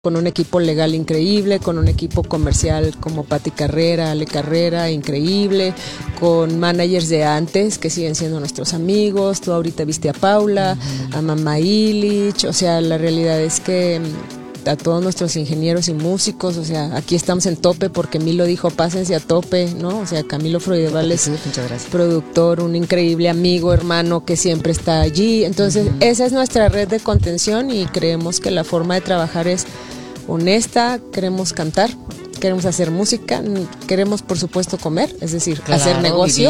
con un equipo legal increíble, con un equipo comercial como Pati Carrera, Ale Carrera, increíble, con managers de antes que siguen siendo nuestros amigos. Tú ahorita viste a Paula, a Mamá Illich, o sea, la realidad es que a todos nuestros ingenieros y músicos, o sea, aquí estamos en tope porque Milo dijo pásense a tope, ¿no? O sea, Camilo Freudeval es productor, un increíble amigo, hermano que siempre está allí. Entonces, esa es nuestra red de contención y creemos que la forma de trabajar es honesta, queremos cantar, queremos hacer música, queremos por supuesto comer, es decir, hacer negocio.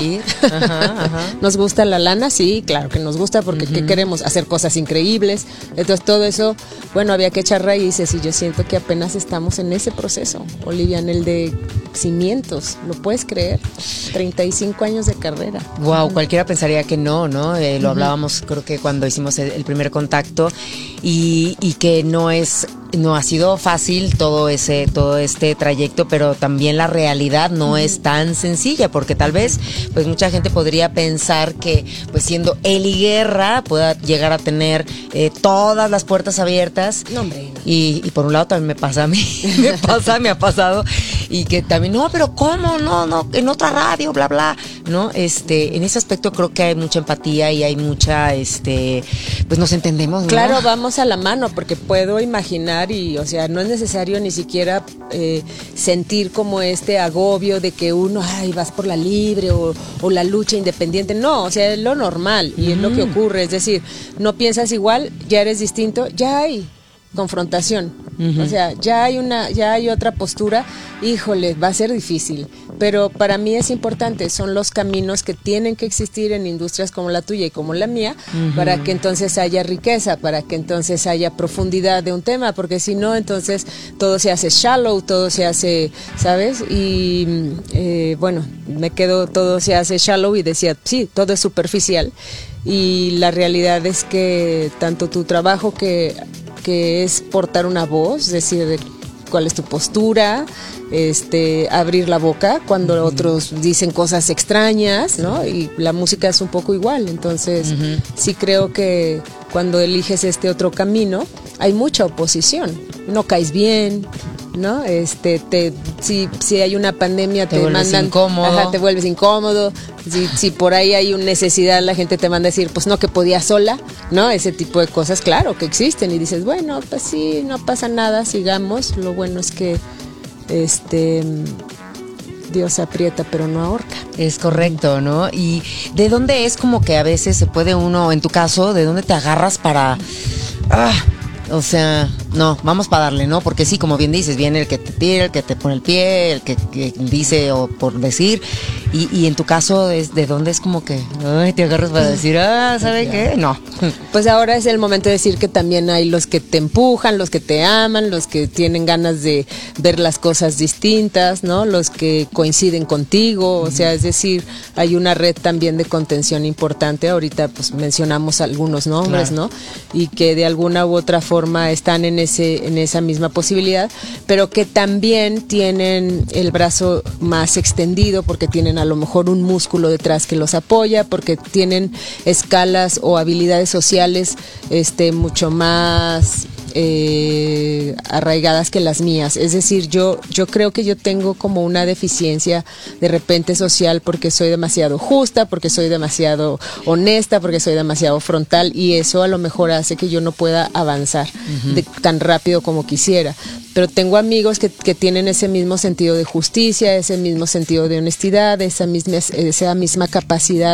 Nos gusta la lana, sí, claro que nos gusta porque ¿qué queremos? Hacer cosas increíbles. Entonces todo eso, bueno, había que echar raíces y yo siento que apenas estamos en ese proceso, Olivia, en el de cimientos, ¿lo puedes creer? 35 años de carrera. Wow, cualquiera pensaría que no, ¿no? Lo hablábamos creo que cuando hicimos el primer contacto y que no ha sido fácil todo este trayecto, pero también la realidad no es tan sencilla, porque tal vez pues mucha gente podría pensar que pues siendo Eli Guerra pueda llegar a tener todas las puertas abiertas. No, hombre. Y por un lado también me pasa a mí, me ha pasado, y que también, no, pero ¿cómo? No, en otra radio, bla, bla, ¿no? En ese aspecto creo que hay mucha empatía y hay mucha, pues nos entendemos, ¿no? Claro, vamos a la mano, porque puedo imaginar y, o sea, no es necesario ni siquiera sentir como este agobio de que uno, vas por la libre o la lucha independiente. No, o sea, es lo normal y es lo que ocurre. Es decir, no piensas igual, ya eres distinto, ya hay confrontación. O sea, ya hay otra postura. Híjole, va a ser difícil, pero para mí es importante, son los caminos que tienen que existir en industrias como la tuya y como la mía, para que entonces haya riqueza, para que entonces haya profundidad de un tema, porque si no, entonces todo se hace shallow, todo se hace, ¿sabes? Y bueno, todo se hace shallow y decía, sí, todo es superficial, y la realidad es que tanto tu trabajo que es portar una voz, decir cuál es tu postura, abrir la boca cuando otros dicen cosas extrañas, ¿no? Y la música es un poco igual. Entonces, sí creo que cuando eliges este otro camino, hay mucha oposición. No caes bien, ¿no? Si hay una pandemia, te mandan incómodo. Te vuelves incómodo. Si por ahí hay una necesidad, la gente te manda a decir, pues no, que podía sola, ¿no? Ese tipo de cosas, claro, que existen. Y dices, bueno, pues sí, no pasa nada, sigamos. Lo bueno es que Dios aprieta pero no ahorca. Es correcto, ¿no? Y ¿de dónde es como que a veces se puede uno, en tu caso, de dónde te agarras para... O sea, no, vamos para darle, ¿no? Porque sí, como bien dices, viene el que te tira, el que te pone el pie, el que dice o por decir. Y en tu caso, ¿de dónde es como que te agarras para decir, ¿sabe qué? No. Pues ahora es el momento de decir que también hay los que te empujan, los que te aman, los que tienen ganas de ver las cosas distintas, ¿no? Los que coinciden contigo, o sea, es decir, hay una red también de contención importante. Ahorita pues mencionamos algunos nombres, claro, ¿no? Y que de alguna u otra forma están en esa misma posibilidad, pero que también tienen el brazo más extendido porque tienen a lo mejor un músculo detrás que los apoya, porque tienen escalas o habilidades sociales mucho más arraigadas que las mías. Es decir, yo creo que yo tengo como una deficiencia de repente social porque soy demasiado justa, porque soy demasiado honesta, porque soy demasiado frontal, y eso a lo mejor hace que yo no pueda avanzar tan rápido como quisiera. Pero tengo amigos que tienen ese mismo sentido de justicia, ese mismo sentido de honestidad, esa misma capacidad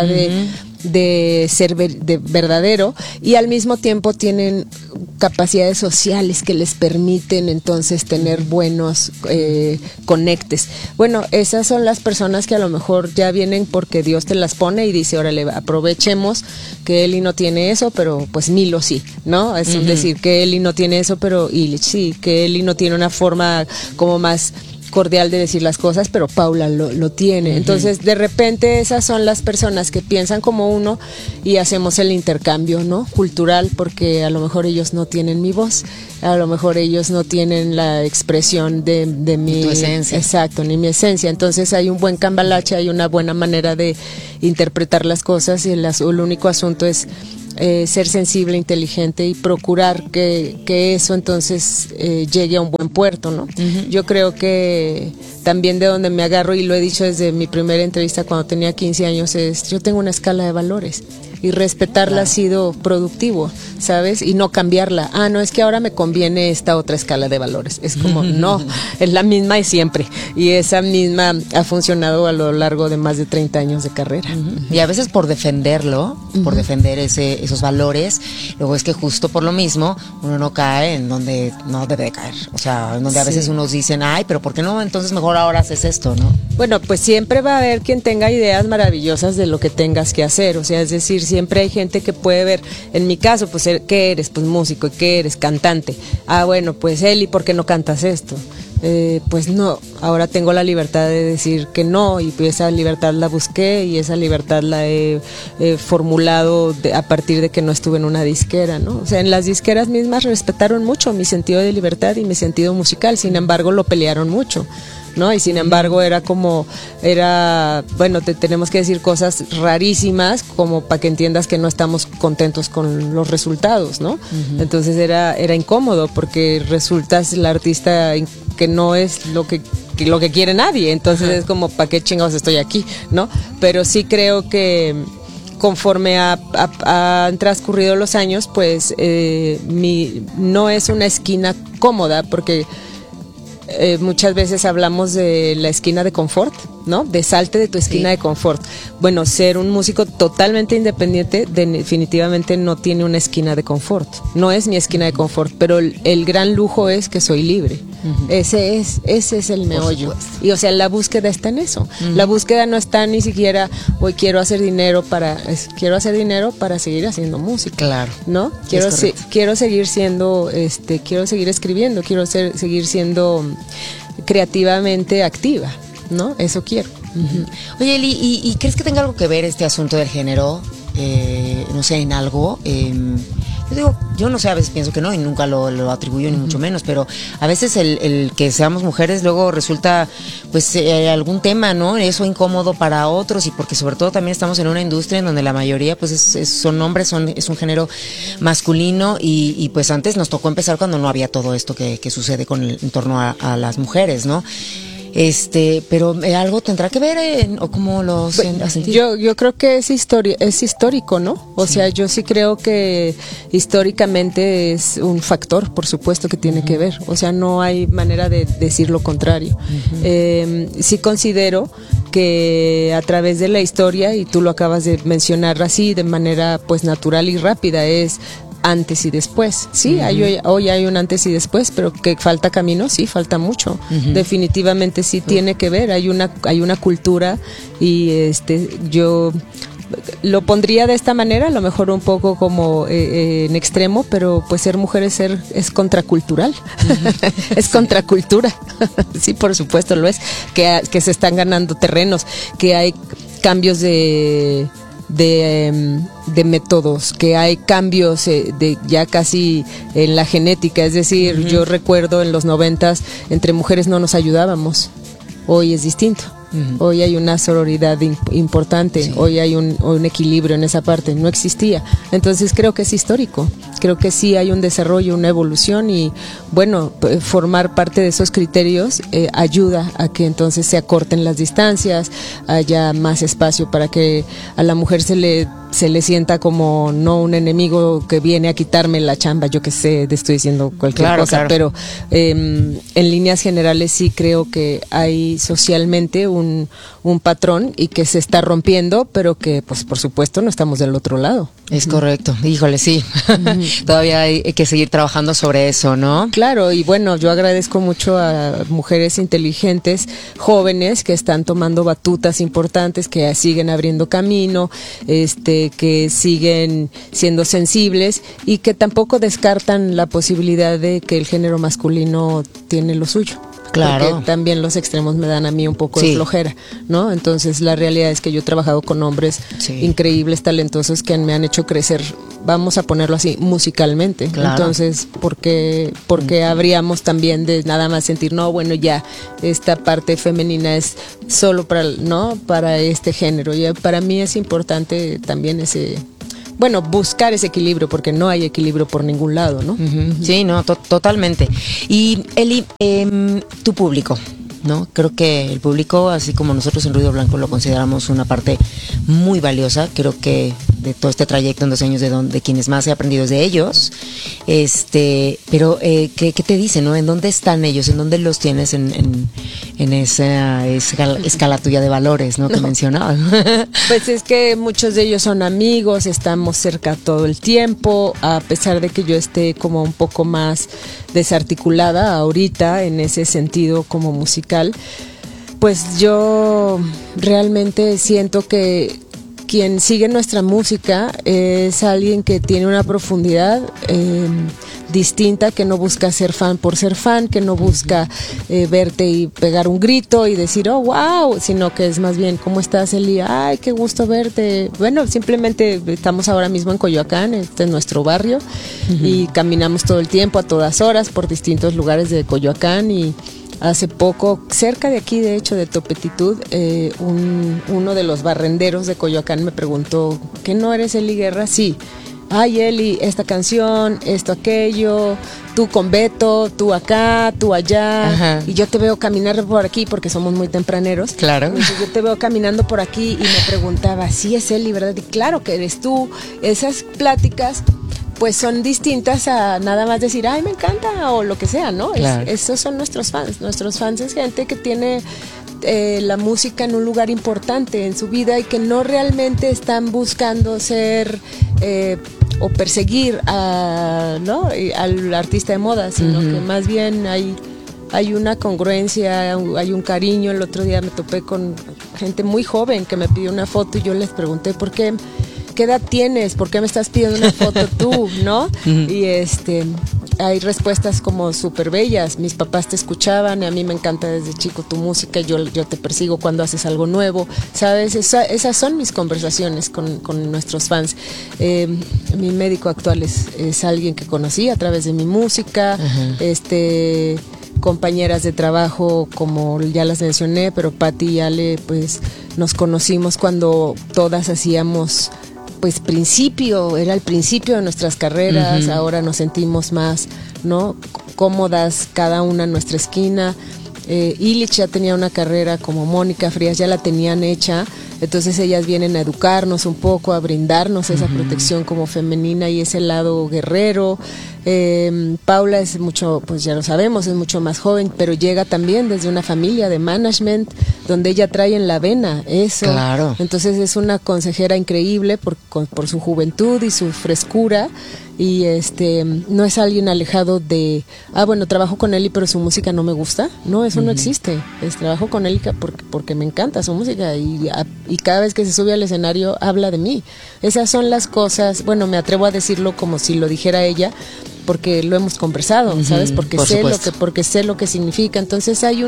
de ser verdadero, y al mismo tiempo tienen capacidades sociales que les permiten entonces tener buenos conectes. Bueno, esas son las personas que a lo mejor ya vienen porque Dios te las pone y dice, órale, aprovechemos que Eli no tiene eso, pero pues Milo sí, ¿no? Es decir, que Eli no tiene eso, pero Illich sí, que Eli no tiene una forma como más cordial de decir las cosas, pero Paula lo tiene. Entonces, de repente, esas son las personas que piensan como uno y hacemos el intercambio, ¿no? Cultural, porque a lo mejor ellos no tienen mi voz, a lo mejor ellos no tienen la expresión de mi... tu esencia. Exacto, ni mi esencia. Entonces, hay un buen cambalache, hay una buena manera de interpretar las cosas, y el único asunto es ser sensible, inteligente y procurar que eso entonces llegue a un buen puerto, ¿no? Uh-huh. Yo creo que también de donde me agarro, y lo he dicho desde mi primera entrevista cuando tenía 15 años, es yo tengo una escala de valores y respetarla ha sido productivo, ¿sabes? Y no cambiarla. No, es que ahora me conviene esta otra escala de valores. Es como, no, es la misma de siempre. Y esa misma ha funcionado a lo largo de más de 30 años de carrera. Y a veces por defenderlo, por defender esos valores, luego es que justo por lo mismo uno no cae en donde no debe de caer. O sea, en donde a veces unos dicen, ay, pero ¿por qué no? Entonces mejor ahora haces esto, ¿no? Bueno, pues siempre va a haber quien tenga ideas maravillosas de lo que tengas que hacer. O sea, es decir, siempre hay gente que puede ver, en mi caso, pues, ¿qué eres? Pues músico, ¿qué eres? Cantante. Bueno, pues Eli, ¿por qué no cantas esto? Pues no, ahora tengo la libertad de decir que no, y esa libertad la busqué y esa libertad la he formulado a partir de que no estuve en una disquera, ¿no? O sea, en las disqueras mismas respetaron mucho mi sentido de libertad y mi sentido musical, sin embargo lo pelearon mucho, ¿no? Y sin embargo bueno, tenemos que decir cosas rarísimas como para que entiendas que no estamos contentos con los resultados, ¿no? Uh-huh. Entonces era incómodo porque resultas la artista que no es lo que quiere nadie, entonces es como, ¿para qué chingados estoy aquí? ¿No? Pero sí creo que conforme han transcurrido los años, pues no es una esquina cómoda, porque muchas veces hablamos de la esquina de confort, ¿no? De salte de tu esquina de confort. Bueno, ser un músico totalmente independiente definitivamente no tiene una esquina de confort. No es mi esquina de confort, pero el gran lujo es que soy libre. Uh-huh. Ese es el meollo. Y o sea, la búsqueda está en eso. Uh-huh. La búsqueda no está ni siquiera, hoy quiero hacer dinero para seguir haciendo música. Claro. ¿No? Quiero seguir siendo, quiero seguir escribiendo, seguir siendo creativamente activa, ¿no? Eso quiero. Uh-huh. Oye, Eli, ¿y crees que tenga algo que ver este asunto del género? No sé, en algo. Yo no sé, a veces pienso que no y nunca lo atribuyo, ni mucho menos, pero a veces el que seamos mujeres luego resulta pues algún tema, ¿no? Eso incómodo para otros, y porque sobre todo también estamos en una industria en donde la mayoría pues son hombres, es un género masculino, y pues antes nos tocó empezar cuando no había todo esto que sucede en torno a las mujeres, ¿no? Pero algo tendrá que ver o cómo lo has sentido. Yo creo que es histórico, ¿no? O sea, yo sí creo que históricamente es un factor, por supuesto que tiene que ver. O sea, no hay manera de decir lo contrario. Sí considero que a través de la historia, y tú lo acabas de mencionar así de manera pues natural y rápida, es antes y después. Sí, hoy hay un antes y después, pero que falta camino, sí, falta mucho. Definitivamente sí tiene que ver, hay una cultura, y yo lo pondría de esta manera, a lo mejor un poco como en extremo, pero pues ser mujer es contracultural. Es contracultura. Sí, por supuesto lo es, que se están ganando terrenos, que hay cambios de métodos, que hay cambios de ya casi en la genética, es decir, yo recuerdo en los 90s entre mujeres no nos ayudábamos, hoy es distinto. Hoy hay una sororidad importante, hoy hay un equilibrio en esa parte, no existía. Entonces creo que es histórico, creo que sí hay un desarrollo, una evolución, y bueno, formar parte de esos criterios ayuda a que entonces se acorten las distancias, haya más espacio para que a la mujer se le sienta como no un enemigo que viene a quitarme la chamba, yo que sé, estoy diciendo cualquier cosa, claro. Pero en líneas generales sí creo que hay socialmente un patrón y que se está rompiendo, pero que pues por supuesto no estamos del otro lado. Es correcto, híjole, sí. Todavía hay que seguir trabajando sobre eso, ¿no? Claro, y bueno, yo agradezco mucho a mujeres inteligentes, jóvenes, que están tomando batutas importantes, que siguen abriendo camino, que siguen siendo sensibles, y que tampoco descartan la posibilidad de que el género masculino tiene lo suyo. Claro. Porque también los extremos me dan a mí un poco de flojera, ¿no? Entonces la realidad es que yo he trabajado con hombres increíbles, talentosos, que me han hecho crecer, vamos a ponerlo así, musicalmente. Claro. Entonces, ¿por qué habríamos también de nada más sentir, no, bueno, ya, esta parte femenina es solo para este género? Y para mí es importante también bueno, buscar ese equilibrio, porque no hay equilibrio por ningún lado, ¿no? Sí, no, totalmente. Y Eli, tu público, ¿no? Creo que el público, así como nosotros en Ruido Blanco lo consideramos una parte muy valiosa, creo que de todo este trayecto en 2 años de quienes más he aprendido es de ellos, pero ¿qué te dicen, no? ¿En dónde están ellos? ¿En dónde los tienes en esa escala tuya de valores, ¿no? Que mencionabas. Pues es que muchos de ellos son amigos, estamos cerca todo el tiempo, a pesar de que yo esté como un poco más desarticulada ahorita en ese sentido como musical, pues yo realmente siento que quien sigue nuestra música es alguien que tiene una profundidad distinta, que no busca ser fan por ser fan, que no busca verte y pegar un grito y decir, oh, wow, sino que es más bien, ¿cómo estás, Eli? Ay, qué gusto verte. Bueno, simplemente estamos ahora mismo en Coyoacán, este es nuestro barrio, y caminamos todo el tiempo, a todas horas, por distintos lugares de Coyoacán. Y hace poco, cerca de aquí, de hecho, de Topetitud, uno de los barrenderos de Coyoacán me preguntó, ¿qué no eres Eli Guerra? Sí. Ay, Eli, esta canción, esto, aquello, tú con Beto, tú acá, tú allá. Ajá. Y yo te veo caminar por aquí, porque somos muy tempraneros. Claro. Entonces yo te veo caminando por aquí y me preguntaba, sí es Eli, ¿verdad? Y claro que eres tú. Esas pláticas pues son distintas a nada más decir, ay, me encanta, o lo que sea, ¿no? Claro. Esos son nuestros fans. Nuestros fans es gente que tiene la música en un lugar importante en su vida y que no realmente están buscando ser o perseguir ¿no? al artista de moda, sino que más bien hay una congruencia, hay un cariño. El otro día me topé con gente muy joven que me pidió una foto y yo les pregunté, ¿qué edad tienes? ¿Por qué me estás pidiendo una foto tú? ¿No? Y hay respuestas como súper bellas. Mis papás te escuchaban, a mí me encanta desde chico tu música, yo te persigo cuando haces algo nuevo, ¿sabes? Esas son mis conversaciones con nuestros fans. Mi médico actual es alguien que conocí a través de mi música. Compañeras de trabajo, como ya las mencioné, pero Patti y Ale, pues nos conocimos cuando todas hacíamos, pues era el principio de nuestras carreras. Ahora nos sentimos más, ¿no? Cómodas, cada una en nuestra esquina. Illich ya tenía una carrera, como Mónica Frías ya la tenían hecha, entonces ellas vienen a educarnos un poco, a brindarnos esa protección como femenina y ese lado guerrero. Paula es mucho, pues ya lo sabemos, es mucho más joven, pero llega también desde una familia de management donde ella trae en la vena eso. Claro. Entonces es una consejera increíble por su juventud y su frescura, y no es alguien alejado de, bueno, trabajo con Eli pero su música no me gusta. No, eso no existe. Trabajo con Eli porque me encanta su música y cada vez que se sube al escenario habla de mí. Esas son las cosas, bueno, me atrevo a decirlo como si lo dijera ella, porque lo hemos conversado, ¿sabes? Porque sé lo que significa. Entonces hay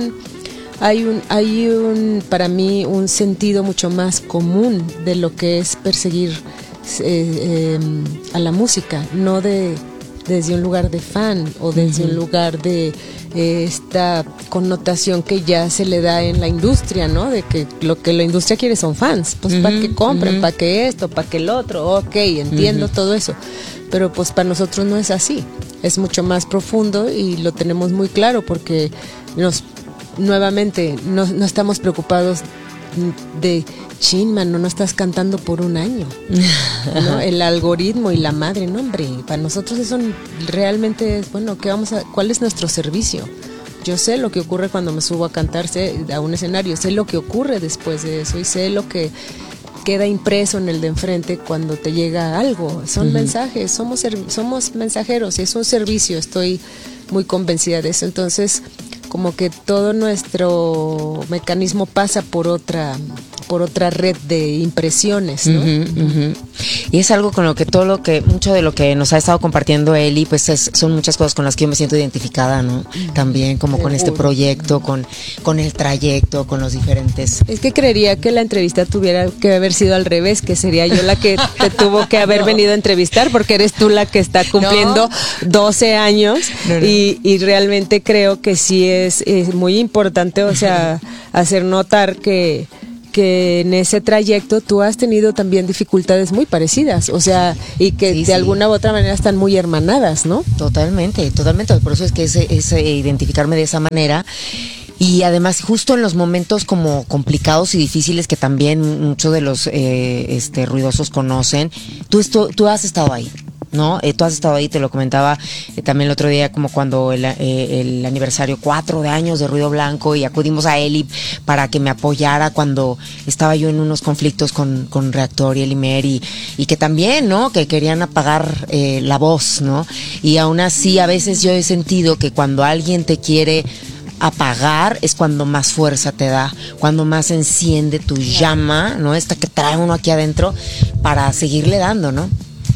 un para mí un sentido mucho más común de lo que es perseguir a la música, no desde un lugar de fan o desde un lugar de esta connotación que ya se le da en la industria, ¿no? De que lo que la industria quiere son fans, pues para que compren, para que esto, para que el otro. Ok, entiendo todo eso, pero pues para nosotros no es así, es mucho más profundo y lo tenemos muy claro, porque nuevamente no estamos preocupados de mano, no estás cantando por un año, ¿no? El algoritmo y la madre, no, hombre, para nosotros eso realmente es, bueno, ¿cuál es nuestro servicio? Yo sé lo que ocurre cuando me subo a cantarse a un escenario, sé lo que ocurre después de eso y sé lo que queda impreso en el de enfrente cuando te llega algo. Son mensajes, somos mensajeros y es un servicio, estoy muy convencida de eso. Entonces, como que todo nuestro mecanismo pasa por otra red de impresiones, ¿no? Y es algo con lo que mucho de lo que nos ha estado compartiendo Eli, pues son muchas cosas con las que yo me siento identificada, ¿no? También como con este proyecto, con el trayecto, con los diferentes. Es que creería que la entrevista tuviera que haber sido al revés, que sería yo la que te tuvo que haber venido a entrevistar, porque eres tú la que está cumpliendo 12 años. Y realmente creo que sí es muy importante, o sea, hacer notar que que en ese trayecto tú has tenido también dificultades muy parecidas, o sea, y que de alguna u otra manera están muy hermanadas, ¿no? Totalmente, por eso es que es identificarme de esa manera. Y además justo en los momentos como complicados y difíciles que también muchos de los ruidosos conocen, tú has estado ahí, ¿no? Tú has estado ahí, te lo comentaba también el otro día, como cuando el aniversario 4 de años de Ruido Blanco, y acudimos a Eli para que me apoyara cuando estaba yo en unos conflictos con Reactor y Elimer, y que también, ¿no? Que querían apagar la voz, ¿no? Y aún así a veces yo he sentido que cuando alguien te quiere apagar es cuando más fuerza te da, cuando más enciende tu llama, ¿no? Esta que trae uno aquí adentro para seguirle dando, ¿no?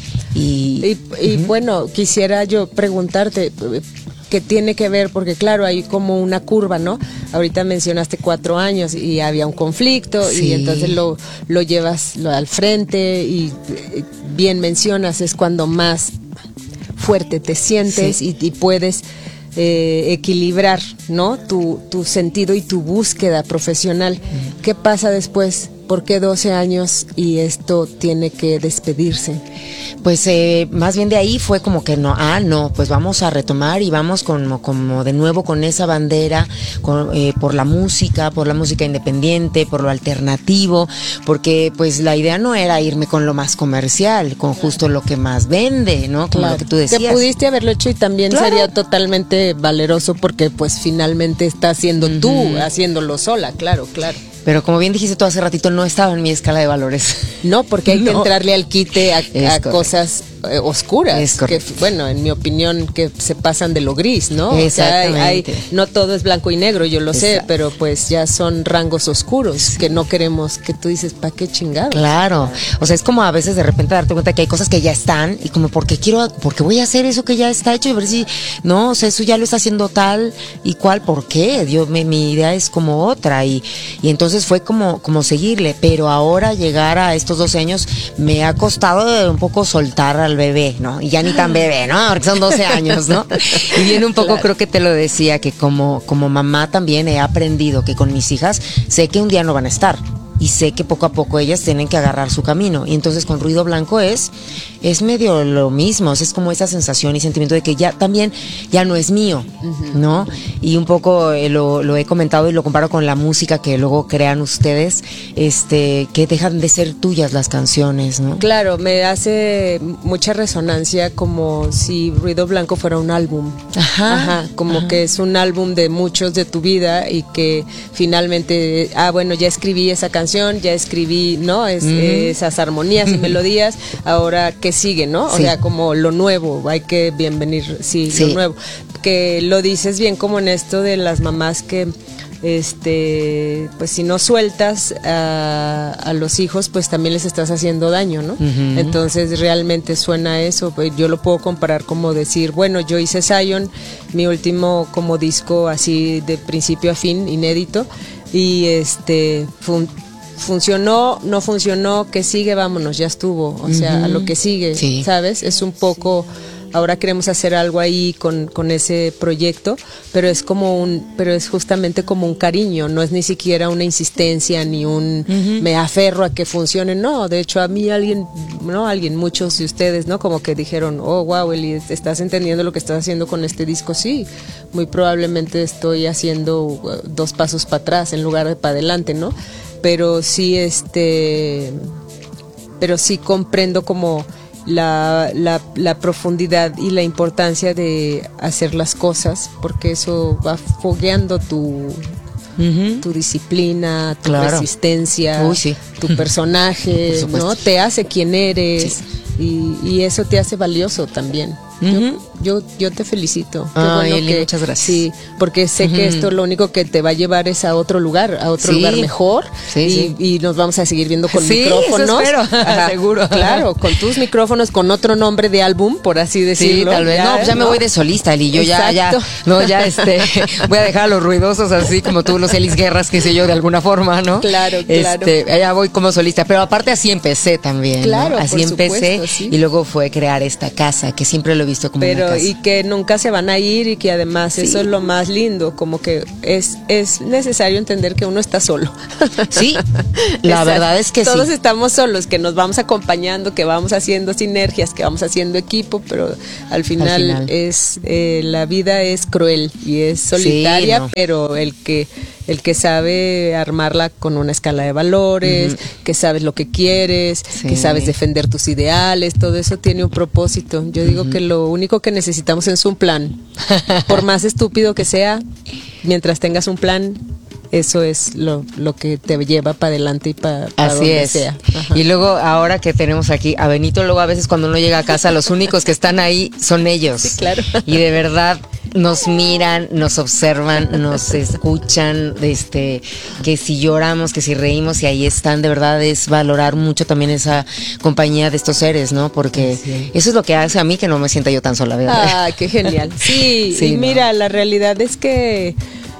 Y bueno, quisiera yo preguntarte qué tiene que ver, porque claro, hay como una curva, ¿no? Ahorita mencionaste 4 años y había un conflicto, sí, y entonces lo llevas al frente, y bien mencionas, es cuando más fuerte te sientes, sí, y puedes equilibrar, ¿no? Tu sentido y tu búsqueda profesional. ¿Qué pasa después? ¿Por qué 12 años y esto tiene que despedirse? Pues más bien de ahí fue como que no, pues vamos a retomar y vamos como de nuevo con esa bandera, por la música independiente, por lo alternativo, porque pues la idea no era irme con lo más comercial, con justo lo que más vende, ¿no? Como lo que tú decías. Que pudiste haberlo hecho, y también sería totalmente valeroso, porque pues finalmente estás siendo tú, haciéndolo sola, claro. Pero como bien dijiste tú hace ratito, no estaba en mi escala de valores. No, porque hay que entrarle al quite a cosas oscuras. Es correcto. Que, bueno, en mi opinión, que se pasan de lo gris, ¿no? Exactamente. O sea, no todo es blanco y negro, yo lo sé, pero pues ya son rangos oscuros que no queremos, que tú dices, ¿para qué chingados? Claro. O sea, es como a veces de repente darte cuenta que hay cosas que ya están, y como porque voy a hacer eso que ya está hecho, y ver si, no, o sea, eso ya lo está haciendo tal y cual, ¿por qué? Mi idea es como otra, y entonces fue como seguirle, pero ahora llegar a estos 12 años me ha costado un poco soltar al bebé, ¿no? Y ya ni tan bebé, ¿no? Porque son 12 años, ¿no? Y viene un poco, creo que te lo decía, que como mamá también he aprendido que con mis hijas sé que un día no van a estar, y sé que poco a poco ellas tienen que agarrar su camino, y entonces con Ruido Blanco es medio lo mismo, o sea, es como esa sensación y sentimiento de que ya también ya no es mío, ¿no? Y un poco lo he comentado y lo comparo con la música que luego crean ustedes, que dejan de ser tuyas las canciones, ¿no? Claro, me hace mucha resonancia, como si Ruido Blanco fuera un álbum. Como que es un álbum de muchos de tu vida, y que finalmente, bueno, ya escribí esa canción, ya escribí, ¿no? Esas armonías y melodías, ahora ¿qué sigue, no? O sea, como lo nuevo, hay que bienvenir, lo nuevo. Que lo dices bien, como en esto de las mamás que pues si no sueltas a los hijos, pues también les estás haciendo daño, ¿no? Entonces realmente suena eso, pues yo lo puedo comparar como decir, bueno, yo hice Zion, mi último como disco así de principio a fin, inédito, y funcionó, no funcionó, ¿qué sigue? Vámonos, ya estuvo, o sea, a lo que sigue, ¿sabes? Es un poco, ahora queremos hacer algo ahí con ese proyecto, pero es justamente como un cariño, no es ni siquiera una insistencia ni me aferro a que funcione, no, de hecho a mí muchos de ustedes, ¿no? Como que dijeron, oh, wow, Eli, ¿estás entendiendo lo que estás haciendo con este disco? Sí, muy probablemente estoy haciendo 2 pasos para atrás en lugar de para adelante, ¿no? Pero sí, comprendo como la profundidad y la importancia de hacer las cosas, porque eso va fogueando tu disciplina, tu resistencia, tu personaje, ¿no? Te hace quien eres, y eso te hace valioso también. Yo te felicito. Qué bueno Eli, muchas gracias. Sí, porque sé que esto lo único que te va a llevar es a otro lugar mejor, y nos vamos a seguir viendo con micrófonos. Eso espero. Seguro. Claro, con tus micrófonos, con otro nombre de álbum, por así decirlo. Sí, tal vez. Pues ya me voy de solista, Eli. Yo ya voy a dejar a los ruidosos así como tú, los Elis Guerras, qué sé yo, de alguna forma, ¿no? Claro. Ya voy como solista, pero aparte así empecé también. Claro, ¿no? Así empecé, y luego fue crear esta casa, que siempre lo he visto como una cosas. y que nunca se van a ir y que además eso es lo más lindo, como que es necesario entender que uno está solo. Sí, la verdad es que todos sí. estamos solos, que nos vamos acompañando, que vamos haciendo sinergias, que vamos haciendo equipo, pero al final es la vida es cruel y es solitaria, no. pero el que sabe armarla con una escala de valores, que sabes lo que quieres, que sabes defender tus ideales, todo eso tiene un propósito. Yo digo que lo único que necesitamos es un plan. Por más estúpido que sea, mientras tengas un plan, eso es lo que te lleva para adelante y para donde sea. Ajá. Y luego, ahora que tenemos aquí a Benito, luego a veces cuando uno llega a casa, los únicos que están ahí son ellos. Sí, claro. Y de verdad nos miran, nos observan, nos escuchan, que si lloramos, que si reímos, y ahí están. De verdad es valorar mucho también esa compañía de estos seres, ¿no? Porque eso es lo que hace a mí que no me sienta yo tan sola, ¿verdad? Ah, qué genial. Sí, y mira, la realidad es que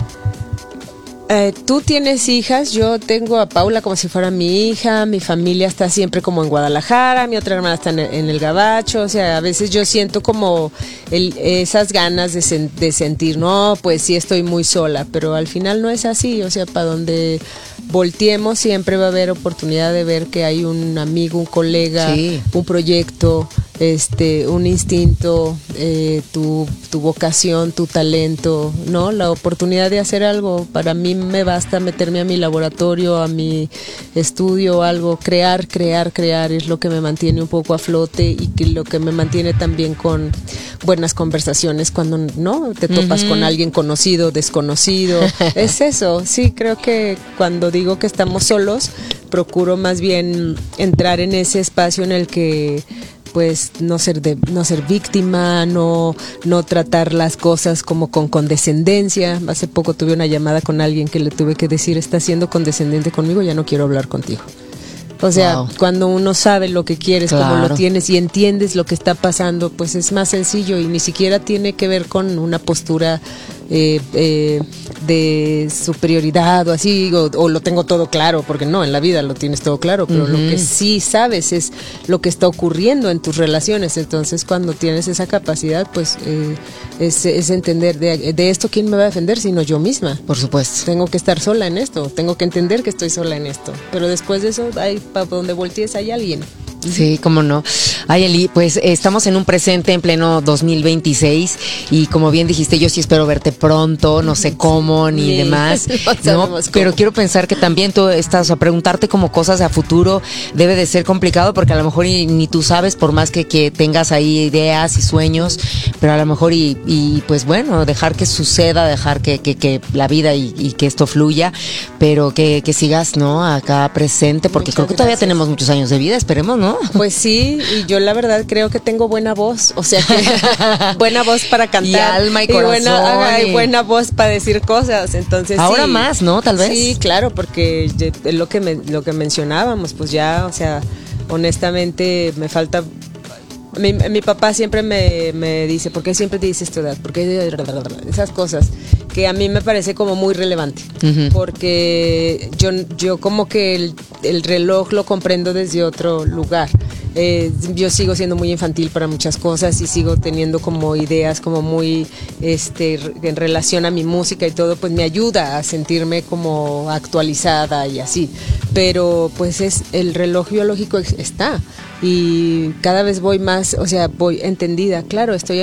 tú tienes hijas, yo tengo a Paula como si fuera mi hija, mi familia está siempre como en Guadalajara, mi otra hermana está en el Gabacho, o sea, a veces yo siento como esas ganas de sentir, no, pues sí estoy muy sola, pero al final no es así, o sea, para donde volteemos siempre va a haber oportunidad de ver que hay un amigo, un colega, un proyecto, un instinto, tu vocación, tu talento, ¿no? La oportunidad de hacer algo. Para mí me basta meterme a mi laboratorio, a mi estudio, algo, crear es lo que me mantiene un poco a flote y que lo que me mantiene también con buenas conversaciones cuando no te topas con alguien conocido, desconocido. Es eso, sí, creo que cuando digo que estamos solos, procuro más bien entrar en ese espacio en el que pues no ser víctima, no tratar las cosas como con condescendencia. Hace poco tuve una llamada con alguien que le tuve que decir, estás siendo condescendiente conmigo, ya no quiero hablar contigo. O sea, cuando uno sabe lo que quieres, cómo lo tienes y entiendes lo que está pasando, pues es más sencillo y ni siquiera tiene que ver con una postura de superioridad o así, o lo tengo todo claro, porque no, en la vida lo tienes todo claro, pero lo que sí sabes es lo que está ocurriendo en tus relaciones. Entonces, cuando tienes esa capacidad, pues es entender de esto, ¿quién me va a defender sino yo misma? Por supuesto. Tengo que estar sola en esto, tengo que entender que estoy sola en esto, pero después de eso, para donde voltees hay alguien. Sí, cómo no. Ay, Eli, pues estamos en un presente en pleno 2026 y como bien dijiste, yo sí espero verte pronto, no sé cómo ni demás, ¿no? Pero quiero pensar que también tú estás a preguntarte como cosas a futuro debe de ser complicado porque a lo mejor ni tú sabes, por más que tengas ahí ideas y sueños, pero a lo mejor y pues bueno, dejar que suceda, dejar que la vida y que esto fluya, pero que sigas, ¿no? Acá presente, porque Muchas creo que todavía gracias. tenemos muchos años de vida, esperemos, ¿no? Pues sí, y yo la verdad creo que tengo buena voz, o sea que buena voz para cantar y alma y corazón y buena voz para decir cosas, entonces ahora sí, más, ¿no? Tal vez. Sí, claro, porque es lo que mencionábamos, pues ya, o sea, honestamente me falta. Mi papá siempre me dice, ¿por qué siempre te dices tu edad? Porque esas cosas que a mí me parece como muy relevante, porque yo como que el reloj lo comprendo desde otro lugar. Yo sigo siendo muy infantil para muchas cosas y sigo teniendo como ideas como muy en relación a mi música y todo, pues me ayuda a sentirme como actualizada y así, pero pues el reloj biológico está y cada vez voy más, o sea, voy entendida, claro, estoy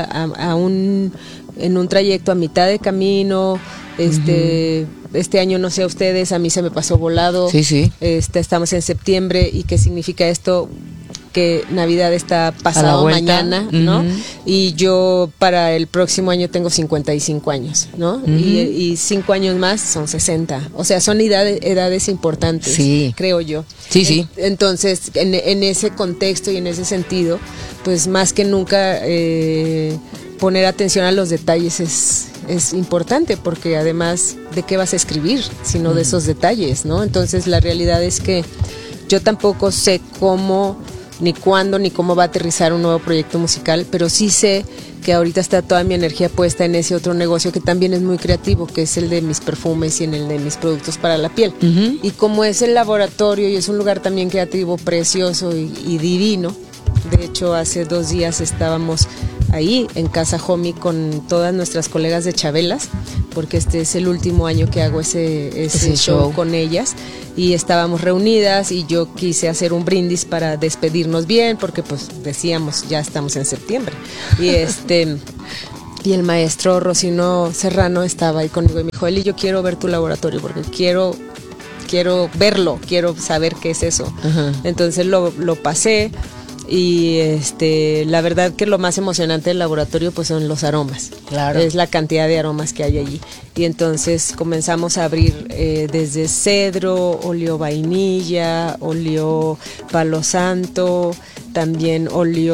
en un trayecto a mitad de camino. Este año, no sé a ustedes, a mí se me pasó volado. Sí. Estamos en septiembre y ¿qué significa esto? Que Navidad está pasado mañana, ¿no? Y yo para el próximo año tengo 55 años, ¿no? Y 5 años más son 60. O sea, son edades importantes, creo yo. Sí. Entonces, en ese contexto y en ese sentido, pues más que nunca poner atención a los detalles es importante, porque además, ¿de qué vas a escribir? Sino de esos detalles, ¿no? Entonces, la realidad es que yo tampoco sé cómo, ni cuándo, ni cómo va a aterrizar un nuevo proyecto musical, pero sí sé que ahorita está toda mi energía puesta en ese otro negocio que también es muy creativo, que es el de mis perfumes y en el de mis productos para la piel. Y como es el laboratorio y es un lugar también creativo, precioso y divino, de hecho hace 2 días estábamos ahí en Casa Homie con todas nuestras colegas de Chabelas, porque este es el último año que hago ese show con ellas, y estábamos reunidas y yo quise hacer un brindis para despedirnos bien, porque pues decíamos, ya estamos en septiembre, y el maestro Rocino Serrano estaba ahí conmigo y me dijo, Eli, yo quiero ver tu laboratorio porque quiero verlo, quiero saber qué es eso. Uh-huh. Entonces lo pasé y la verdad que lo más emocionante del laboratorio pues son los aromas. Claro. Es la cantidad de aromas que hay allí. Y entonces comenzamos a abrir desde cedro, óleo vainilla, óleo palo santo, también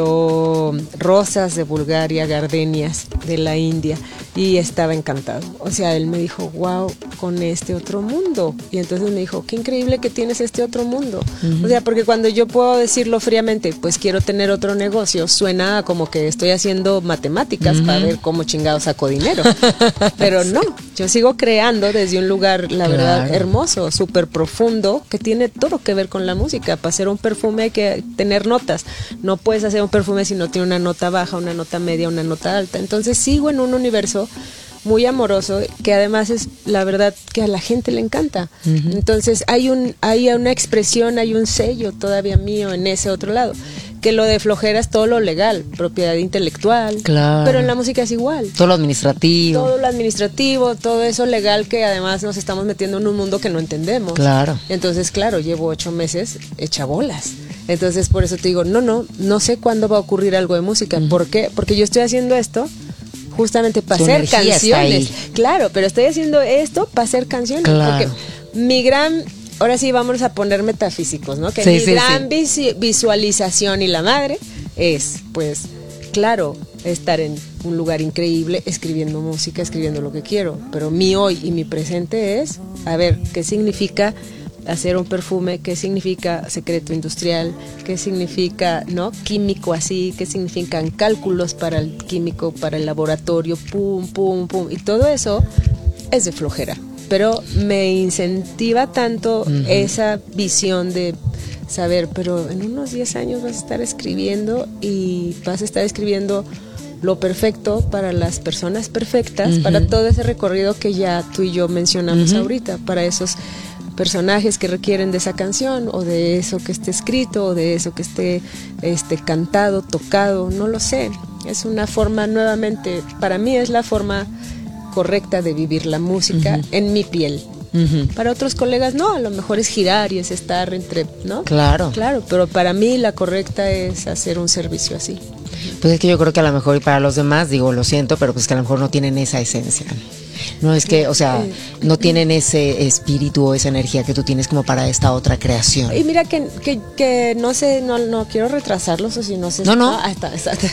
óleo rosas de Bulgaria, gardenias de la India, y estaba encantado. O sea, él me dijo, wow, con este otro mundo. Y entonces me dijo, qué increíble que tienes este otro mundo. Uh-huh. O sea, porque cuando yo puedo decirlo fríamente, pues quiero tener otro negocio, suena como que estoy haciendo matemáticas, uh-huh, para ver cómo chingado saco dinero. Pero no, yo sigo creando desde un lugar, la verdad, hermoso, súper profundo, que tiene todo que ver con la música. Para hacer un perfume hay que tener notas. No puedes hacer un perfume si no tiene una nota baja, una nota media, una nota alta. Entonces sigo en un universo muy amoroso, que además es la verdad que a la gente le encanta. Uh-huh. Entonces hay una expresión, hay un sello todavía mío en ese otro lado. Que lo de flojera es todo lo legal, propiedad intelectual, claro, pero en la música es igual. Todo lo administrativo. Todo lo administrativo, todo eso legal, que además nos estamos metiendo en un mundo que no entendemos. Claro. Entonces, claro, llevo 8 meses hecha bolas. Entonces, por eso te digo, no sé cuándo va a ocurrir algo de música. Uh-huh. ¿Por qué? Porque yo estoy haciendo esto justamente para hacer canciones. Claro, pero estoy haciendo esto para hacer canciones. Claro. Porque mi gran... Ahora sí vamos a poner metafísicos, ¿no? Que mi gran visualización y la madre es, pues, claro, estar en un lugar increíble escribiendo música, escribiendo lo que quiero. Pero mi hoy y mi presente es, a ver, ¿qué significa hacer un perfume? ¿Qué significa secreto industrial? ¿Qué significa, no, químico así? ¿Qué significan cálculos para el químico, para el laboratorio? Pum, pum, pum. Y todo eso es de flojera. Pero me incentiva tanto, uh-huh, esa visión de saber, pero en unos 10 años vas a estar escribiendo y vas a estar escribiendo lo perfecto para las personas perfectas, uh-huh, para todo ese recorrido que ya tú y yo mencionamos, uh-huh, ahorita, para esos personajes que requieren de esa canción o de eso que esté escrito o de eso que esté cantado, tocado, no lo sé. Es una forma, nuevamente, para mí es la forma correcta de vivir la música, uh-huh, en mi piel. Uh-huh. Para otros colegas no, a lo mejor es girar y es estar entre, ¿no? Claro, pero para mí la correcta es hacer un servicio así. Pues es que yo creo que a lo mejor y para los demás, digo, lo siento, pero pues que a lo mejor no tienen esa esencia. No es que, o sea, no tienen ese espíritu o esa energía que tú tienes como para esta otra creación. Y mira que no sé, no quiero retrasarlos, o si no sé. No. Está.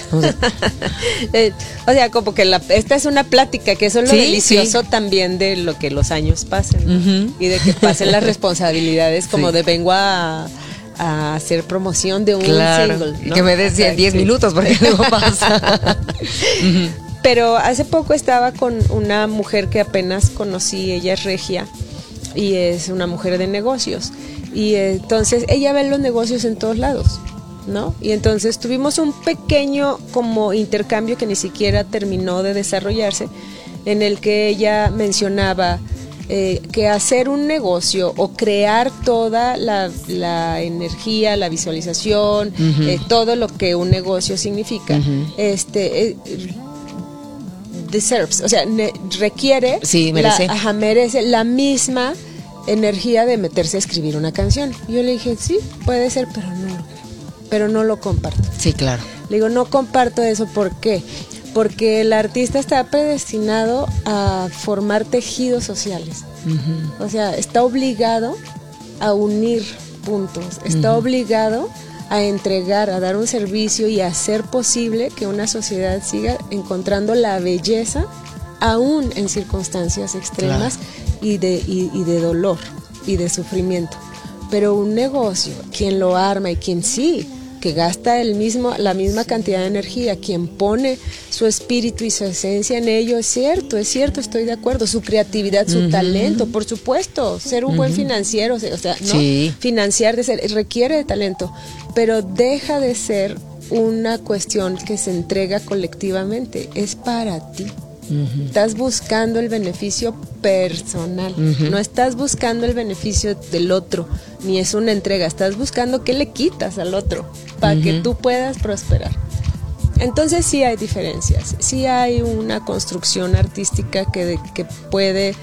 O sea, como que esta es una plática, que eso es lo delicioso también de lo que los años pasen, ¿no? Uh-huh. Y de que pasen las responsabilidades, como de vengo a hacer promoción de un single, ¿no? Que me des 10 minutos porque luego pasa. Uh-huh. Pero hace poco estaba con una mujer que apenas conocí, ella es regia y es una mujer de negocios, y entonces ella ve los negocios en todos lados, ¿no? Y entonces tuvimos un pequeño como intercambio que ni siquiera terminó de desarrollarse, en el que ella mencionaba que hacer un negocio o crear toda la energía, la visualización, uh-huh, todo lo que un negocio significa, uh-huh, deserves, o sea, requiere, merece la misma energía de meterse a escribir una canción. Yo le dije, sí, puede ser, pero no lo comparto. Sí, claro. Le digo, no comparto eso, ¿por qué? Porque el artista está predestinado a formar tejidos sociales. Uh-huh. O sea, está obligado a unir puntos, está, uh-huh, obligado a entregar, a dar un servicio y a hacer posible que una sociedad siga encontrando la belleza aún en circunstancias extremas, claro, y de dolor y de sufrimiento. Pero un negocio, quien lo arma y quien sí, que gasta la misma cantidad de energía, quien pone su espíritu y su esencia en ello, es cierto, estoy de acuerdo, su creatividad, su, uh-huh, talento, por supuesto, ser un, uh-huh, buen financiero, o sea, ¿no? Sí. Financiar requiere de talento, pero deja de ser una cuestión que se entrega colectivamente, es para ti. Estás buscando el beneficio personal, no estás buscando el beneficio del otro, ni es una entrega, estás buscando qué le quitas al otro para que tú puedas prosperar. Entonces sí hay diferencias, sí hay una construcción artística que puede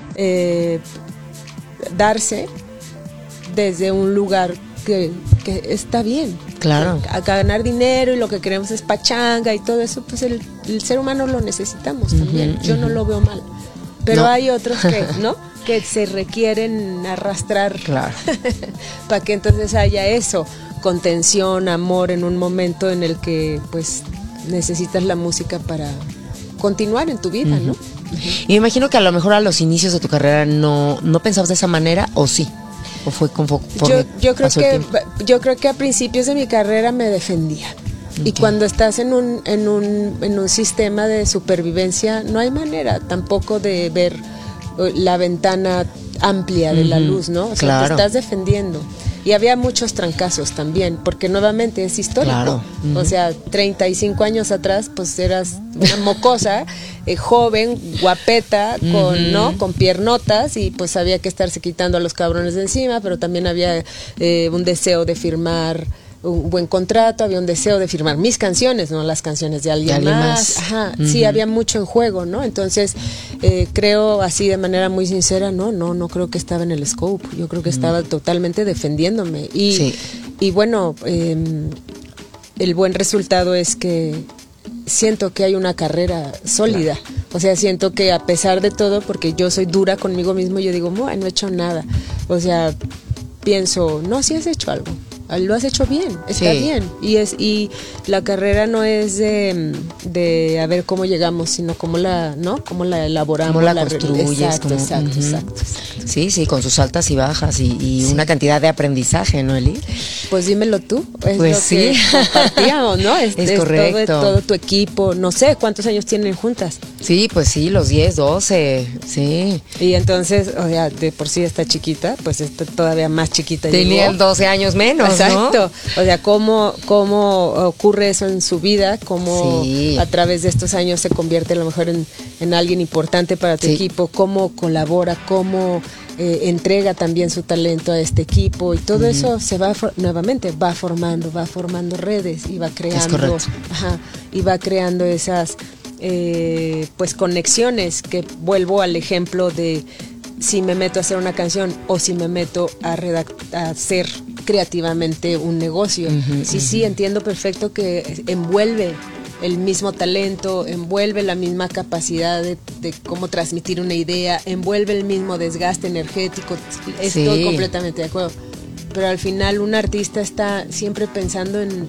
darse desde un lugar que está bien. Claro. A ganar dinero y lo que queremos es pachanga y todo eso, pues el ser humano lo necesitamos también. Yo no lo veo mal. Pero hay otros que, ¿no? Que se requieren arrastrar. Claro. Para que entonces haya eso, contención, amor en un momento en el que pues necesitas la música para continuar en tu vida, ¿no? Y me imagino que a lo mejor a los inicios de tu carrera no pensabas de esa manera, ¿o sí? ¿O fue yo creo que a principios de mi carrera me defendía. Okay. Y cuando estás en un sistema de supervivencia, no hay manera tampoco de ver la ventana amplia de la luz, ¿no? O sea, claro, te estás defendiendo. Y había muchos trancazos también, porque nuevamente es histórico. Claro. O sea, 35 años atrás, pues eras una mocosa, joven, guapeta, con piernotas, y pues había que estarse quitando a los cabrones de encima, pero también había un deseo de firmar un buen contrato, había un deseo de firmar mis canciones, no las canciones de alguien más. Ajá, sí, había mucho en juego, ¿no? Entonces, creo así de manera muy sincera, no creo que estaba en el scope, yo creo que estaba totalmente defendiéndome. Y bueno, el buen resultado es que siento que hay una carrera sólida. Claro. O sea, siento que a pesar de todo, porque yo soy dura conmigo mismo, yo digo, no he hecho nada. O sea, pienso, no, sí has hecho algo. Lo has hecho bien, está bien. Y la carrera no es de a ver cómo llegamos, sino cómo la elaboramos, cómo la construyes. Exacto. Sí, con sus altas y bajas y una cantidad de aprendizaje, ¿no, Eli? Pues dímelo tú, es pues lo que compartíamos, ¿no? Es correcto. Todo tu equipo, no sé, ¿cuántos años tienen juntas? Sí, pues sí, los 10, 12, sí. Y entonces, o sea, de por sí está chiquita, pues está todavía más chiquita. Tenían 12 años menos, exacto, ¿no? O sea, cómo ocurre eso en su vida, cómo a través de estos años se convierte a lo mejor en alguien importante para tu equipo, cómo colabora, cómo entrega también su talento a este equipo, y todo eso se va nuevamente, va formando redes y va creando, y va creando esas pues conexiones, que vuelvo al ejemplo de si me meto a hacer una canción o si me meto a hacer creativamente un negocio. Sí, entiendo perfecto que envuelve el mismo talento, envuelve la misma capacidad de cómo transmitir una idea, envuelve el mismo desgaste energético. Estoy completamente de acuerdo. Pero al final un artista está siempre pensando en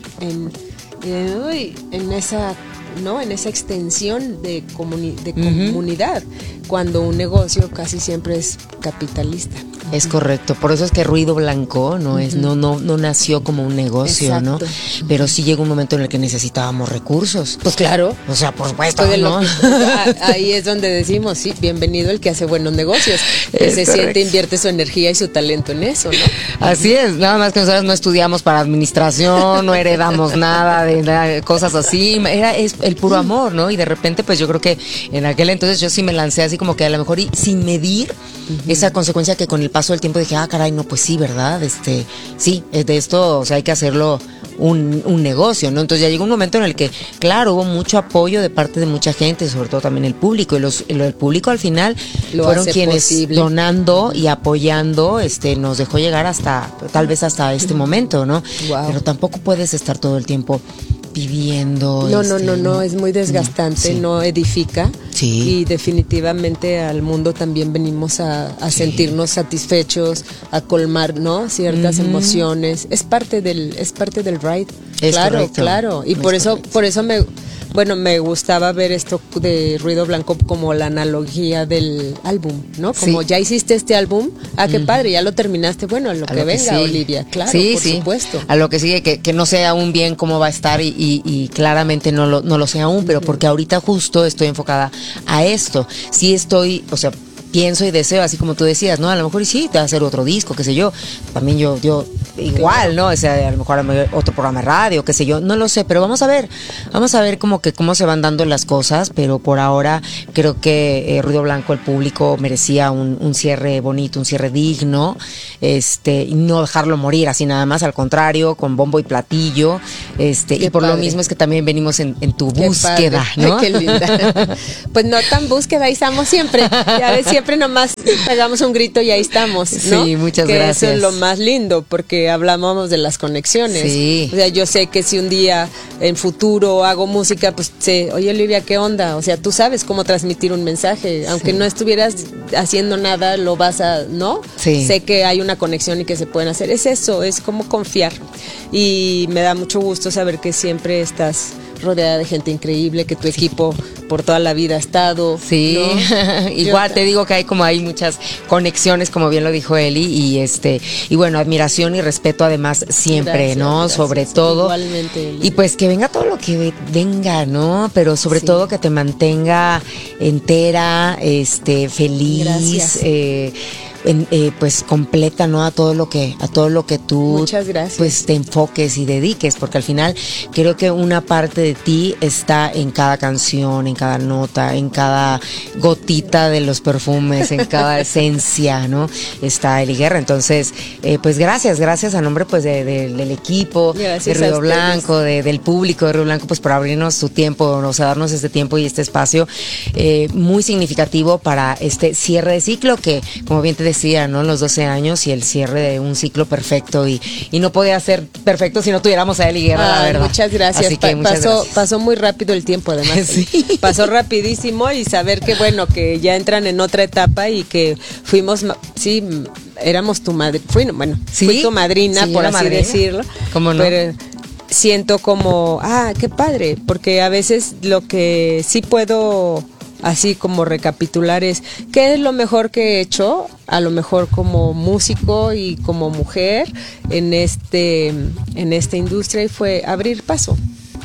esa, ¿no? En esa extensión de comunidad, cuando un negocio casi siempre es capitalista. Es correcto, por eso es que Ruido Blanco no nació como un negocio, ¿no? Pero sí llegó un momento en el que necesitábamos recursos. Pues claro. O sea, por supuesto, ¿no? Ahí es donde decimos, sí, bienvenido el que hace buenos negocios, que se siente, invierte su energía y su talento en eso, ¿no? Así es, nada más que nosotros no estudiamos para administración, no heredamos nada de cosas así, es el puro amor, ¿no? Y de repente, pues yo creo que en aquel entonces yo sí me lancé así como que a lo mejor sin medir esa consecuencia, que con el paso del tiempo dije, caray, no, pues sí, ¿verdad? Sí, de esto, o sea, hay que hacerlo un negocio, ¿no? Entonces ya llegó un momento en el que, claro, hubo mucho apoyo de parte de mucha gente, sobre todo también el público, y el público al final fueron quienes donando y apoyando, nos dejó llegar tal vez hasta este momento, ¿no? Wow. Pero tampoco puedes estar todo el tiempo viviendo. No, es muy desgastante, no edifica. Sí. Y definitivamente al mundo también venimos a sentirnos satisfechos, a colmar, ¿no? Ciertas emociones. Es parte del ride. Claro. Y por eso me gustaba ver esto de Ruido Blanco como la analogía del álbum, ¿no? Como ya hiciste este álbum, qué padre, ya lo terminaste, bueno, a lo que venga, Olivia, claro, por supuesto. A lo que sigue, que no sé aún bien cómo va a estar y claramente no lo sé aún, pero porque ahorita justo estoy enfocada a esto. Sí estoy, o sea, pienso y deseo, así como tú decías, ¿no? A lo mejor y sí, te va a hacer otro disco, qué sé yo. También yo igual, ¿no? O sea, a lo mejor otro programa de radio, qué sé yo, no lo sé, pero vamos a ver como que cómo se van dando las cosas, pero por ahora creo que Ruido Blanco, el público merecía un cierre bonito, un cierre digno, y no dejarlo morir así nada más, al contrario, con bombo y platillo, y por lo mismo es que también venimos en tu búsqueda, ¿no? Qué linda. Pues no tan búsqueda, ahí estamos siempre. Ya ves, siempre nomás pegamos un grito y ahí estamos, ¿no? Sí, muchas gracias. Eso es lo más lindo, porque hablábamos de las conexiones. Sí. O sea, yo sé que si un día en futuro hago música, pues sé, oye Olivia, ¿qué onda? O sea, tú sabes cómo transmitir un mensaje. Aunque no estuvieras haciendo nada, lo vas a, ¿no? Sí. Sé que hay una conexión y que se pueden hacer. Es eso, es como confiar. Y me da mucho gusto saber que siempre estás rodeada de gente increíble, que tu equipo por toda la vida ha estado. Sí, ¿no? Igual te digo que hay muchas conexiones, como bien lo dijo Eli, y bueno, admiración y respeto además siempre, ¿no? Gracias. Sobre todo. Igualmente, Eli. Y pues que venga todo lo que venga, ¿no? Pero sobre todo que te mantenga entera, feliz. Gracias. Pues completa, ¿no? A todo lo que tú, muchas gracias, pues te enfoques y dediques, porque al final creo que una parte de ti está en cada canción, en cada nota, en cada gotita de los perfumes, en cada esencia, ¿no? Está Eli Guerra. Entonces, pues gracias a nombre pues del equipo, gracias de Ruido Blanco, del público de Ruido Blanco, pues por abrirnos su tiempo, o sea, darnos este tiempo y este espacio muy significativo para este cierre de ciclo que, como bien te decía, ¿no? Los 12 años y el cierre de un ciclo perfecto y no podía ser perfecto si no tuviéramos a Eli Guerra, la verdad. Muchas gracias. Así que pasó muy rápido el tiempo, además. Sí. Pasó rapidísimo y saber que, bueno, que ya entran en otra etapa y que fuimos, sí, éramos tu madre, fui tu madrina, por así decirlo. ¿Cómo no? Pero siento como, qué padre, porque a veces lo que sí puedo así como recapitular es qué es lo mejor que he hecho, a lo mejor como músico y como mujer en esta industria, y fue abrir paso,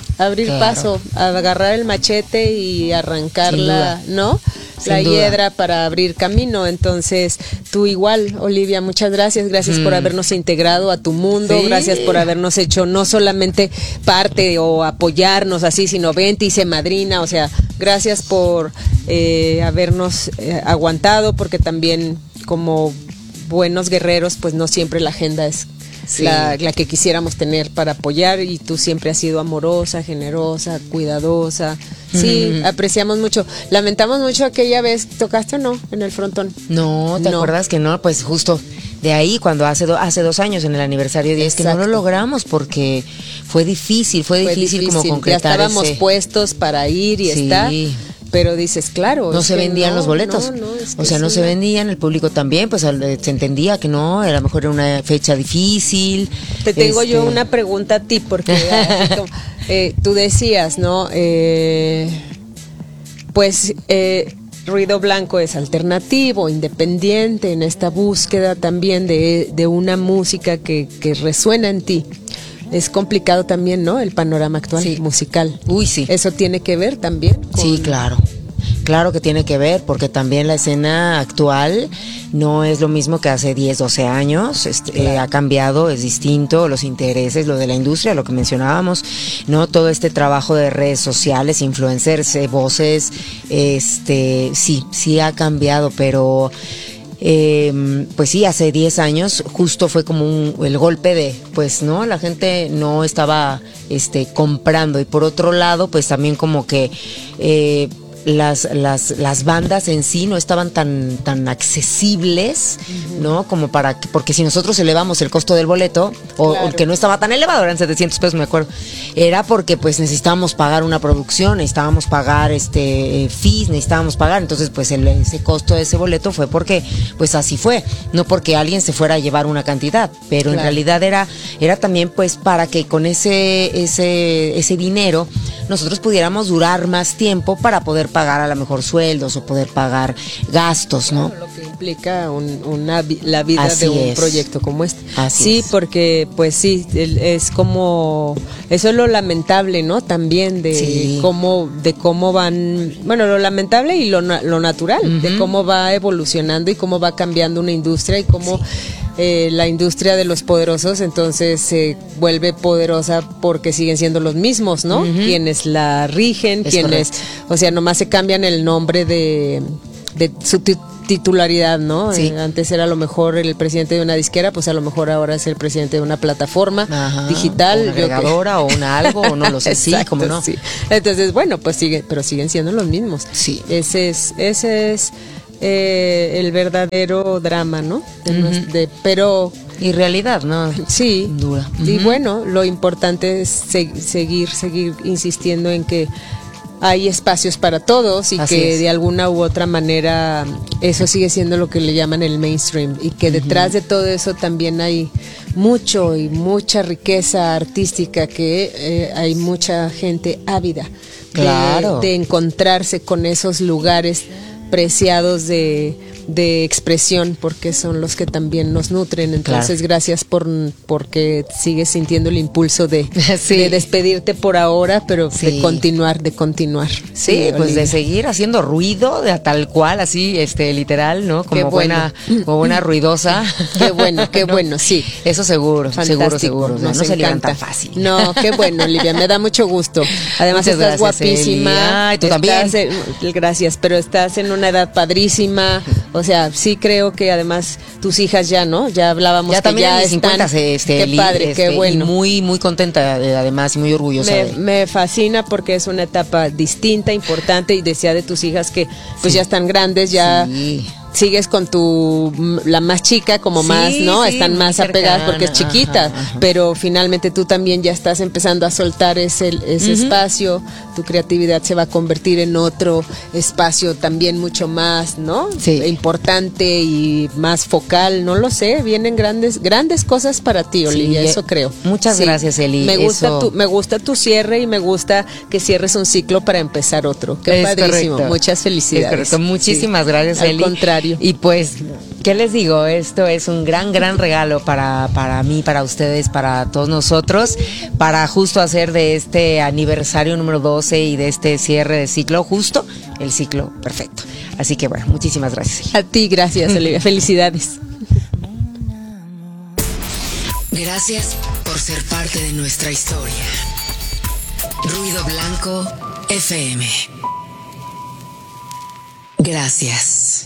agarrar el machete y arrancarla, ¿no? La hiedra para abrir camino. Entonces, tú igual, Olivia, muchas gracias por habernos integrado a tu mundo, gracias por habernos hecho no solamente parte o apoyarnos así, sino vente y sé madrina, o sea, gracias por habernos aguantado, porque también como buenos guerreros, pues no siempre la agenda es la que quisiéramos tener para apoyar, y tú siempre has sido amorosa, generosa, cuidadosa. Sí, apreciamos mucho. Lamentamos mucho aquella vez, ¿tocaste o no en el frontón? No, ¿te acuerdas que no? Pues justo de ahí, cuando hace 2 años, en el aniversario 10, que no lo logramos porque fue difícil como concretar. Ya estábamos puestos para ir y estar. Pero dices, claro. No se vendían los boletos. No se vendían, el público también, pues se entendía que no, a lo mejor era una fecha difícil. Te tengo yo una pregunta a ti, porque tú decías, ¿no? Ruido Blanco es alternativo, independiente, en esta búsqueda también de una música que resuena en ti. Es complicado también, ¿no? El panorama actual musical. Uy, sí. ¿Eso tiene que ver también? Sí, claro. Claro que tiene que ver, porque también la escena actual no es lo mismo que hace 10, 12 años. Ha cambiado, es distinto, los intereses, lo de la industria, lo que mencionábamos, ¿no? Todo este trabajo de redes sociales, influencers, voces, sí ha cambiado, pero pues sí, hace 10 años justo fue como el golpe de, pues no, la gente no estaba comprando, y por otro lado pues también como que las bandas en sí no estaban tan accesibles, ¿no? Como porque si nosotros elevamos el costo del boleto, o que no estaba tan elevado, eran 700 pesos, me acuerdo, era porque pues necesitábamos pagar una producción, necesitábamos pagar fees, necesitábamos pagar, entonces pues ese costo de ese boleto fue porque pues así fue, no porque alguien se fuera a llevar una cantidad, pero en realidad era también pues para que con ese dinero nosotros pudiéramos durar más tiempo para poder pagar a lo mejor sueldos o poder pagar gastos, ¿no? complica la vida Así de un es. proyecto como este. Así sí, es. porque pues sí, es como, eso es lo lamentable, ¿no? También de cómo van, bueno, lo lamentable y lo natural, de cómo va evolucionando y cómo va cambiando una industria y cómo la industria de los poderosos entonces se vuelve poderosa porque siguen siendo los mismos, ¿no? Quienes la rigen, o sea, nomás se cambian el nombre de su titularidad, ¿no? Sí. Antes era a lo mejor el presidente de una disquera, pues a lo mejor ahora es el presidente de una plataforma digital. O una agregadora o una algo, o no lo sé. Exacto, sí, como no. Sí. Entonces, bueno, pues pero siguen siendo los mismos. Sí. Ese es el verdadero drama, ¿no? Pero y realidad, ¿no? sí, dura. Y bueno, lo importante es seguir insistiendo en que hay espacios para todos y Así que es. de alguna u otra manera eso sigue siendo lo que le llaman el mainstream y que detrás de todo eso también hay mucha riqueza artística, que hay mucha gente ávida de encontrarse con esos lugares preciados de expresión, porque son los que también nos nutren. Entonces, gracias porque sigues sintiendo el impulso de despedirte por ahora, pero de continuar. Sí, pues de seguir haciendo ruido, de tal cual, así, literal, ¿no? Como buena ruidosa. Qué bueno, sí. Eso seguro, fantástico. seguro. No se ligan tan fácil. No, qué bueno, Olivia, me da mucho gusto. Además, muchas estás guapísima. Eli. Ay, tú también. Gracias, pero estás en una edad padrísima. O sea, sí creo que además tus hijas ya, ¿no? Ya hablábamos ya que ya están. 50, qué padre, qué bueno. Y muy contenta, además, y muy orgullosa. Me fascina porque es una etapa distinta, importante, y decía de tus hijas que pues ya están grandes, ya sigues con la más chica como más, ¿no? Están más apegadas porque es chiquita, pero finalmente tú también ya estás empezando a soltar ese espacio, tu creatividad se va a convertir en otro espacio también mucho más, ¿no? Importante y más focal, no lo sé, vienen grandes cosas para ti, Olivia, eso creo. Muchas gracias, Eli. Me gusta tu cierre y me gusta que cierres un ciclo para empezar otro. Qué padrísimo. Correcto. Muchas felicidades. Es correcto. Muchísimas gracias, Eli. Al contrario. Y pues, ¿qué les digo? Esto es un gran regalo para mí, para ustedes, para todos nosotros, para justo hacer de este aniversario número 12 y de este cierre de ciclo, justo el ciclo perfecto. Así que bueno, muchísimas gracias, Eli. A ti, gracias, Olivia. Felicidades. Gracias por ser parte de nuestra historia. Ruido Blanco FM. Gracias.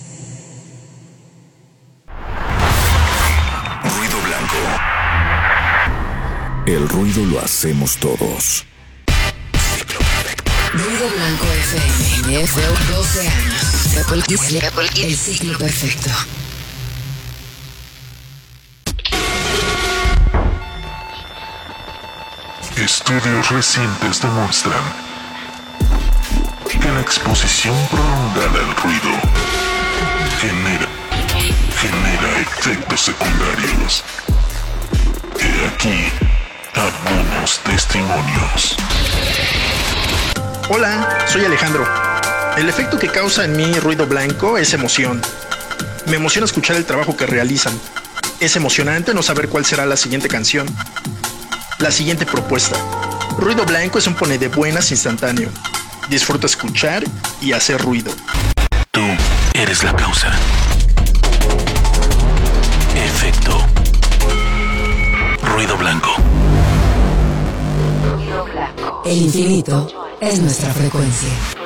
Ruido Blanco. El ruido lo hacemos todos. Ciclo perfecto. Ruido Blanco FM. 12 años. El ciclo perfecto. Estudios recientes demuestran que la exposición prolongada al ruido genera efectos secundarios. He aquí algunos testimonios. Hola, soy Alejandro. El efecto que causa en mí Ruido Blanco es emoción. Me emociona escuchar el trabajo que realizan. Es emocionante no saber cuál será la siguiente canción. La siguiente propuesta. Ruido Blanco es un pone de buenas instantáneo. Disfruta escuchar y hacer ruido. Tú eres la causa. Efecto. Ruido Blanco. El infinito es nuestra frecuencia.